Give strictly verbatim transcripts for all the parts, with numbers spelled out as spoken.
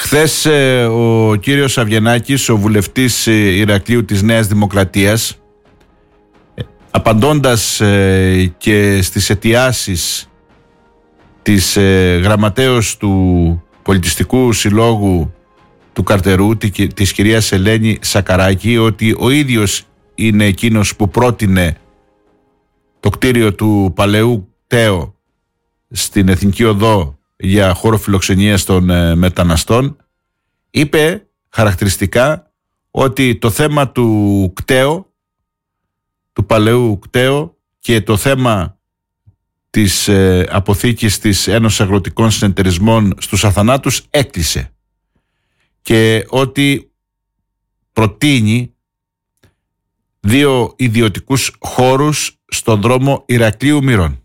Χθες ε, ο κύριος Αβγενάκης, ο βουλευτής ε, Ηρακλείου της Νέας Δημοκρατίας, ε, απαντώντας ε, και στις αιτιάσεις της ε, γραμματέως του Πολιτιστικού Συλλόγου του Καρτερού, της κυρίας Ελένη Σακαράκη, ότι ο ίδιος είναι εκείνος που πρότεινε το κτίριο του Παλαιού κτέου στην Εθνική Οδό για χώρο φιλοξενίας των ε, μεταναστών, είπε χαρακτηριστικά ότι το θέμα του κτέου, του Παλαιού κτέου, και το θέμα της ε, αποθήκης της Ένωσης Αγροτικών Συνεταιρισμών στους Αθανάτους έκλεισε, και ότι προτείνει δύο ιδιωτικούς χώρους στον δρόμο Ηρακλείου Μυρών.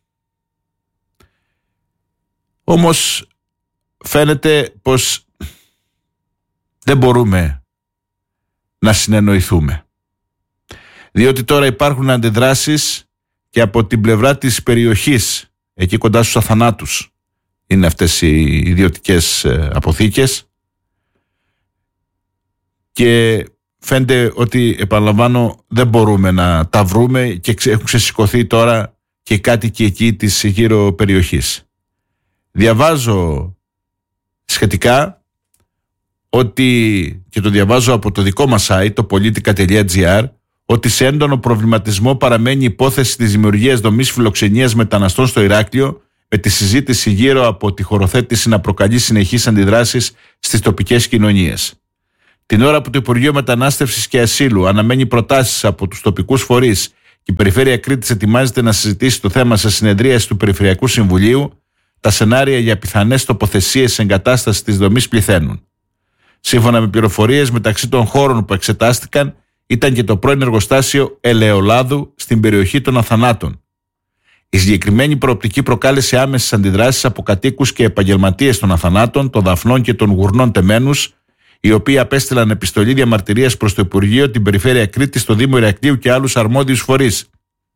Όμως φαίνεται πως δεν μπορούμε να συνεννοηθούμε, διότι τώρα υπάρχουν αντιδράσεις και από την πλευρά της περιοχής, εκεί κοντά στους Αθανάτους είναι αυτές οι ιδιωτικές αποθήκες, και φαίνεται ότι, επαναλαμβάνω, δεν μπορούμε να τα βρούμε και έχουν ξεσηκωθεί τώρα και οι κάτοικοι εκεί της γύρω περιοχής. Διαβάζω σχετικά ότι, και το διαβάζω από το δικό μας site, το politica τελεία gr, ότι σε έντονο προβληματισμό παραμένει η υπόθεση της δημιουργίας δομής φιλοξενίας μεταναστών στο Ηράκλειο, με τη συζήτηση γύρω από τη χωροθέτηση να προκαλεί συνεχείς αντιδράσεις στις τοπικές κοινωνίες. Την ώρα που το Υπουργείο Μετανάστευσης και Ασύλου αναμένει προτάσεις από τους τοπικούς φορείς και η Περιφέρεια Κρήτης ετοιμάζεται να συζητήσει το θέμα σε συνεδρίαση του Περιφερειακού Συμβουλίου, τα σενάρια για πιθανές τοποθεσίες εγκατάστασης της δομής πληθαίνουν. Σύμφωνα με πληροφορίες, μεταξύ των χώρων που εξετάστηκαν ήταν και το πρώην εργοστάσιο Ελαιολάδου στην περιοχή των Αθανάτων. Η συγκεκριμένη προοπτική προκάλεσε άμεσες αντιδράσεις από κατοίκους και επαγγελματίες των Αθανάτων, των Δαφνών και των Γουρνών Τεμένους, οι οποίοι απέστειλαν επιστολή διαμαρτυρίας προς το Υπουργείο, την Περιφέρεια Κρήτης, το Δήμο Ηρακλείου και άλλους αρμόδιους φορείς.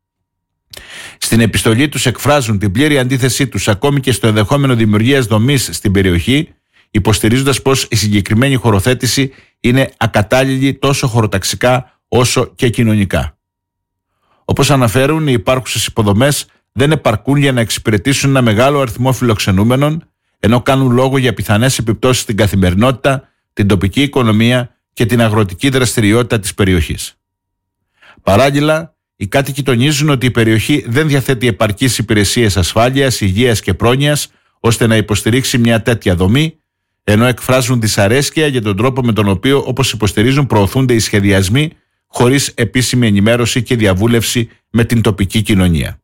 Στην επιστολή τους εκφράζουν την πλήρη αντίθεσή τους ακόμη και στο ενδεχόμενο δημιουργίας δομής στην περιοχή, υποστηρίζοντας πως η συγκεκριμένη χωροθέτηση είναι ακατάλληλη τόσο χωροταξικά όσο και κοινωνικά. Όπως αναφέρουν, οι υπάρχουσες υποδομές δεν επαρκούν για να εξυπηρετήσουν ένα μεγάλο αριθμό φιλοξενούμενων, ενώ κάνουν λόγο για πιθανές επιπτώσεις στην καθημερινότητα, την τοπική οικονομία και την αγροτική δραστηριότητα της περιοχής. Παράλληλα, οι κάτοικοι τονίζουν ότι η περιοχή δεν διαθέτει επαρκείς υπηρεσίες ασφάλειας, υγείας και πρόνοιας ώστε να υποστηρίξει μια τέτοια δομή, ενώ εκφράζουν δυσαρέσκεια για τον τρόπο με τον οποίο, όπως υποστηρίζουν, προωθούνται οι σχεδιασμοί χωρίς επίσημη ενημέρωση και διαβούλευση με την τοπική κοινωνία.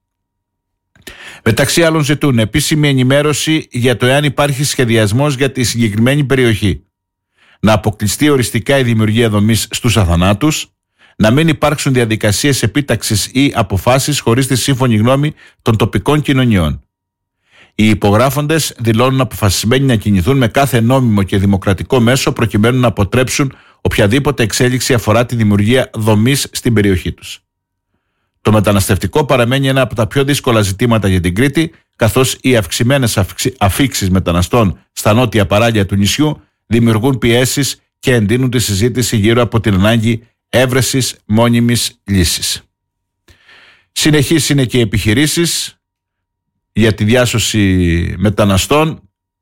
Μεταξύ άλλων, ζητούν επίσημη ενημέρωση για το εάν υπάρχει σχεδιασμός για τη συγκεκριμένη περιοχή, να αποκλειστεί οριστικά η δημιουργία δομής στους Αθανάτους, να μην υπάρξουν διαδικασίες επίταξης ή αποφάσεις χωρίς τη σύμφωνη γνώμη των τοπικών κοινωνιών. Οι υπογράφοντες δηλώνουν αποφασισμένοι να κινηθούν με κάθε νόμιμο και δημοκρατικό μέσο προκειμένου να αποτρέψουν οποιαδήποτε εξέλιξη αφορά τη δημιουργία δομής στην περιοχή τους. Το μεταναστευτικό παραμένει ένα από τα πιο δύσκολα ζητήματα για την Κρήτη, καθώς οι αυξημένες αφίξεις μεταναστών στα νότια παράλια του νησιού δημιουργούν πιέσεις και εντείνουν τη συζήτηση γύρω από την ανάγκη έβρεσης μόνιμης λύσης. Συνεχείς είναι και οι επιχειρήσεις για τη διάσωση μεταναστών.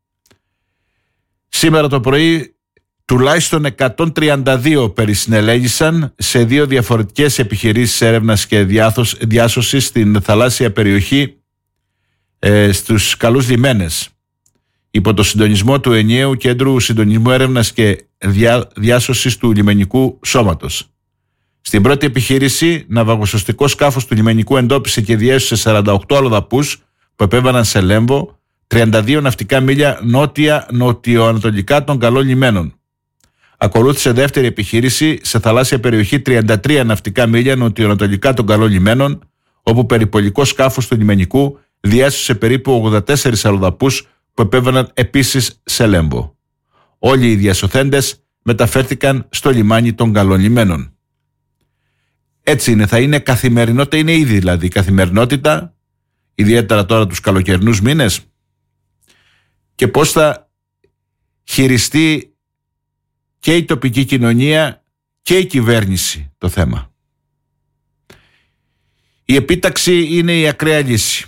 Σήμερα το πρωί τουλάχιστον εκατόν τριάντα δύο περισυνελέγησαν σε δύο διαφορετικές επιχειρήσεις έρευνας και διάσωσης στην θαλάσσια περιοχή, ε, στους καλούς λιμένες, υπό το συντονισμό του ενιαίου Κέντρου Συντονισμού Έρευνας και διά, Διάσωσης του Λιμενικού Σώματος. Στην πρώτη επιχείρηση, ναυαγοσωστικό σκάφος του λιμενικού εντόπισε και διέσωσε σαράντα οκτώ αλλοδαπούς που επέβαιναν σε Λέμβο, τριάντα δύο ναυτικά μίλια νότια-νοτιοανατολικά των καλών λιμένων. Ακολούθησε δεύτερη επιχείρηση σε θαλάσσια περιοχή τριάντα τρία ναυτικά μίλια νοτιοανατολικά των καλών λιμένων, όπου περιπολικό σκάφος του λιμενικού διέσωσε περίπου ογδόντα τέσσερις αλλοδαπούς που επέβαιναν επίσης σε Λέμβο. Όλοι οι διασωθέντες μεταφέρθηκαν στο λιμάνι των καλών λιμένων. Έτσι είναι, θα είναι καθημερινότητα, είναι ήδη δηλαδή καθημερινότητα, ιδιαίτερα τώρα τους καλοκαιρινούς μήνες. Και πώς θα χειριστεί και η τοπική κοινωνία και η κυβέρνηση το θέμα. Η επίταξη είναι η ακραία λύση.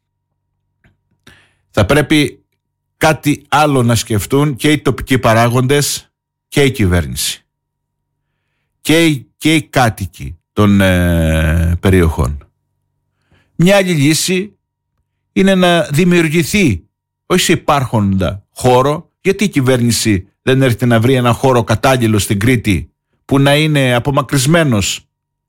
Θα πρέπει κάτι άλλο να σκεφτούν και οι τοπικοί παράγοντες και η κυβέρνηση και οι, και οι κάτοικοι των ε, περιοχών. Μια άλλη λύση είναι να δημιουργηθεί, όχι σε υπάρχοντα χώρο, γιατί η κυβέρνηση δεν έρχεται να βρει ένα χώρο κατάλληλο στην Κρήτη που να είναι απομακρυσμένος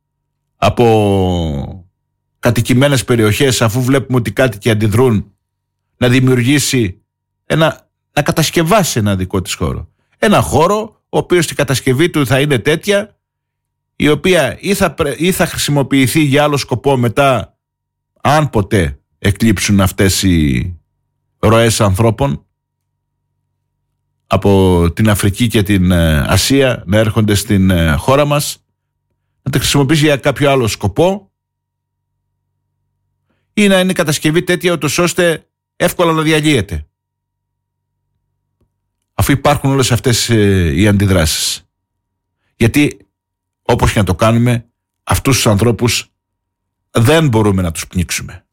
από κατοικημένες περιοχές, αφού βλέπουμε ότι οι κάτοικοι αντιδρούν, να δημιουργήσει ένα, να κατασκευάσει ένα δικό της χώρο. Ένα χώρο ο οποίος η κατασκευή του θα είναι τέτοια, η οποία ή θα, ή θα χρησιμοποιηθεί για άλλο σκοπό μετά, αν ποτέ εκλείψουν αυτές οι ροές ανθρώπων από την Αφρική και την Ασία να έρχονται στην χώρα μας, να τα χρησιμοποιήσει για κάποιο άλλο σκοπό, ή να είναι κατασκευή τέτοια ούτως ώστε εύκολα να διαλύεται, αφού υπάρχουν όλες αυτές οι αντιδράσεις. Γιατί όπως και να το κάνουμε, αυτούς τους ανθρώπους δεν μπορούμε να τους πνίξουμε.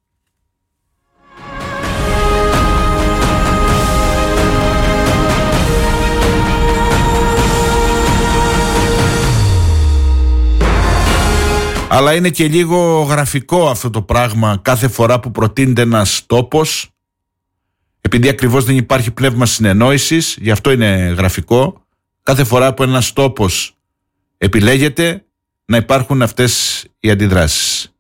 Αλλά είναι και λίγο γραφικό αυτό το πράγμα κάθε φορά που προτείνεται ένας τόπος, επειδή ακριβώς δεν υπάρχει πνεύμα συνεννόησης, γι' αυτό είναι γραφικό. Κάθε φορά που ένας τόπος επιλέγεται, να υπάρχουν αυτές οι αντιδράσεις.